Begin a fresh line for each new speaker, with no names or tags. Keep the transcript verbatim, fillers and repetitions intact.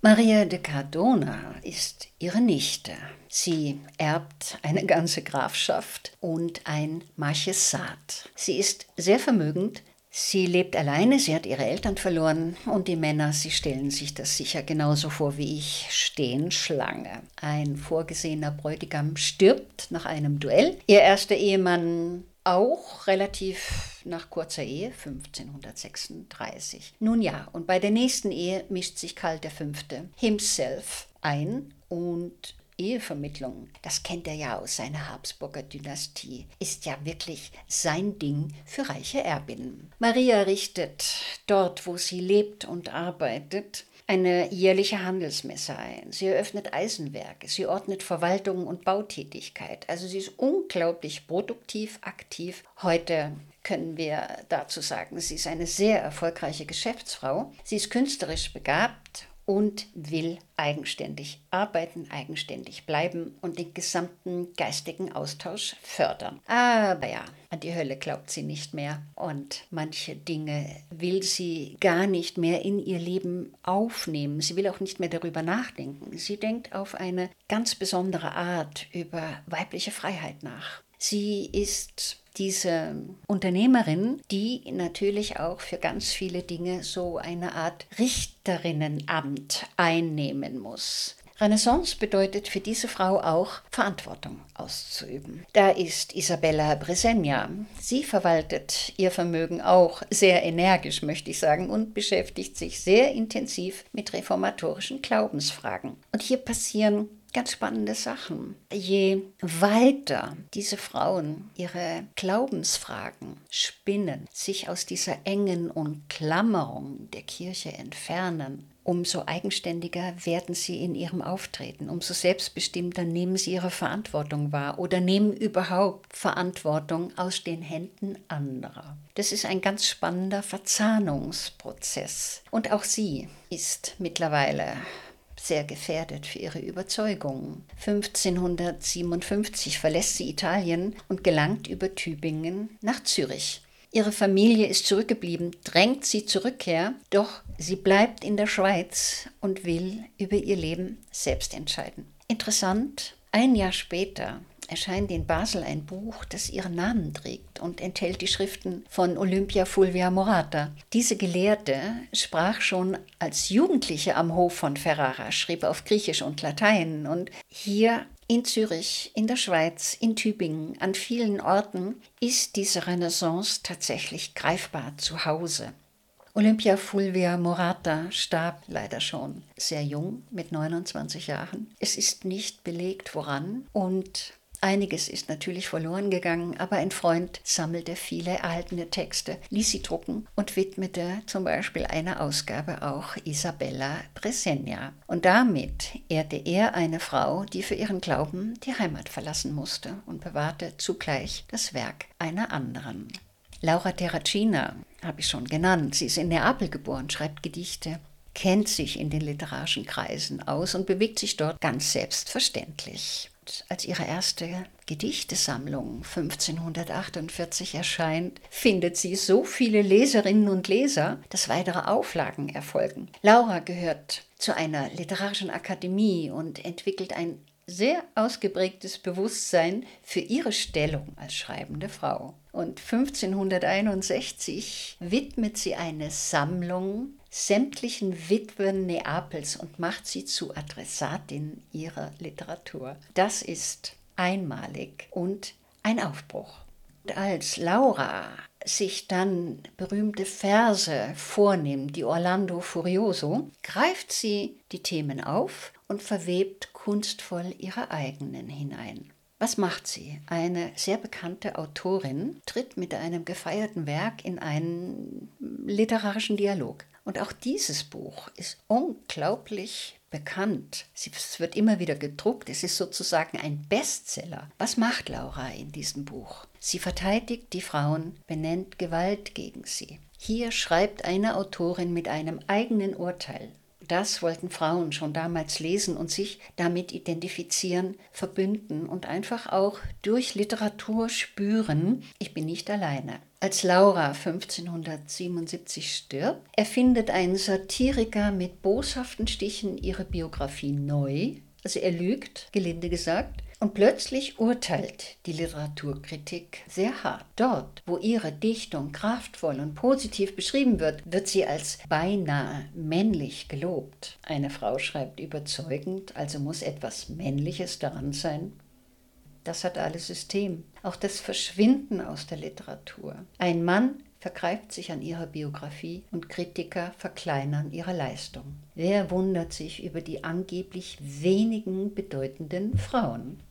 Maria de Cardona ist ihre Nichte. Sie erbt eine ganze Grafschaft und ein Marchesat. Sie ist sehr vermögend. Sie lebt alleine, sie hat ihre Eltern verloren und die Männer, sie stellen sich das sicher genauso vor wie ich, stehen Schlange. Ein vorgesehener Bräutigam stirbt nach einem Duell. Ihr erster Ehemann auch relativ nach kurzer Ehe, fünfzehnhundertsechsunddreißig. Nun ja, und bei der nächsten Ehe mischt sich Karl der Fünfte himself ein und Ehevermittlung, das kennt er ja aus seiner Habsburger Dynastie, ist ja wirklich sein Ding für reiche Erbinnen. Maria richtet dort, wo sie lebt und arbeitet, eine jährliche Handelsmesse ein. Sie eröffnet Eisenwerke, sie ordnet Verwaltung und Bautätigkeit. Also sie ist unglaublich produktiv, aktiv. Heute können wir dazu sagen, sie ist eine sehr erfolgreiche Geschäftsfrau. Sie ist künstlerisch begabt und will eigenständig arbeiten, eigenständig bleiben und den gesamten geistigen Austausch fördern. Aber ja, an die Hölle glaubt sie nicht mehr und manche Dinge will sie gar nicht mehr in ihr Leben aufnehmen. Sie will auch nicht mehr darüber nachdenken. Sie denkt auf eine ganz besondere Art über weibliche Freiheit nach. Sie ist diese Unternehmerin, die natürlich auch für ganz viele Dinge so eine Art Richterinnenamt einnehmen muss. Renaissance bedeutet für diese Frau auch, Verantwortung auszuüben. Da ist Isabella Bresegna. Sie verwaltet ihr Vermögen auch sehr energisch, möchte ich sagen, und beschäftigt sich sehr intensiv mit reformatorischen Glaubensfragen. Und hier passieren ganz spannende Sachen. Je weiter diese Frauen ihre Glaubensfragen spinnen, sich aus dieser engen Umklammerung der Kirche entfernen, umso eigenständiger werden sie in ihrem Auftreten, umso selbstbestimmter nehmen sie ihre Verantwortung wahr oder nehmen überhaupt Verantwortung aus den Händen anderer. Das ist ein ganz spannender Verzahnungsprozess. Und auch sie ist mittlerweile sehr gefährdet für ihre Überzeugungen. fünfzehnhundertsiebenundfünfzig verlässt sie Italien und gelangt über Tübingen nach Zürich. Ihre Familie ist zurückgeblieben, drängt sie zur Rückkehr, doch sie bleibt in der Schweiz und will über ihr Leben selbst entscheiden. Interessant, ein Jahr später erscheint in Basel ein Buch, das ihren Namen trägt und enthält die Schriften von Olympia Fulvia Morata. Diese Gelehrte sprach schon als Jugendliche am Hof von Ferrara, schrieb auf Griechisch und Latein und hier in Zürich, in der Schweiz, in Tübingen, an vielen Orten ist diese Renaissance tatsächlich greifbar zu Hause. Olympia Fulvia Morata starb leider schon sehr jung, mit neunundzwanzig Jahren. Es ist nicht belegt, woran, und einiges ist natürlich verloren gegangen, aber ein Freund sammelte viele erhaltene Texte, ließ sie drucken und widmete zum Beispiel eine Ausgabe auch Isabella Bresegna. Und damit ehrte er eine Frau, die für ihren Glauben die Heimat verlassen musste und bewahrte zugleich das Werk einer anderen. Laura Terracina habe ich schon genannt. Sie ist in Neapel geboren, schreibt Gedichte, kennt sich in den literarischen Kreisen aus und bewegt sich dort ganz selbstverständlich. Als ihre erste Gedichtesammlung fünfzehnhundertachtundvierzig erscheint, findet sie so viele Leserinnen und Leser, dass weitere Auflagen erfolgen. Laura gehört zu einer literarischen Akademie und entwickelt ein sehr ausgeprägtes Bewusstsein für ihre Stellung als schreibende Frau. Und fünfzehnhunderteinundsechzig widmet sie eine Sammlung sämtlichen Witwen Neapels und macht sie zu Adressatin ihrer Literatur. Das ist einmalig und ein Aufbruch. Und als Laura sich dann berühmte Verse vornimmt, die Orlando Furioso, greift sie die Themen auf und verwebt kunstvoll ihre eigenen hinein. Was macht sie? Eine sehr bekannte Autorin tritt mit einem gefeierten Werk in einen literarischen Dialog. Und auch dieses Buch ist unglaublich bekannt. Es wird immer wieder gedruckt. Es ist sozusagen ein Bestseller. Was macht Laura in diesem Buch? Sie verteidigt die Frauen, benennt Gewalt gegen sie. Hier schreibt eine Autorin mit einem eigenen Urteil. Das wollten Frauen schon damals lesen und sich damit identifizieren, verbünden und einfach auch durch Literatur spüren, ich bin nicht alleine. Als Laura fünfzehnhundertsiebenundsiebzig stirbt, erfindet ein Satiriker mit boshaften Stichen ihre Biografie neu. Also er lügt, gelinde gesagt. Und plötzlich urteilt die Literaturkritik sehr hart. Dort, wo ihre Dichtung kraftvoll und positiv beschrieben wird, wird sie als beinahe männlich gelobt. Eine Frau schreibt überzeugend, also muss etwas Männliches daran sein. Das hat alles System. Auch das Verschwinden aus der Literatur. Ein Mann vergreift sich an ihrer Biografie und Kritiker verkleinern ihre Leistung. Wer wundert sich über die angeblich wenigen bedeutenden Frauen?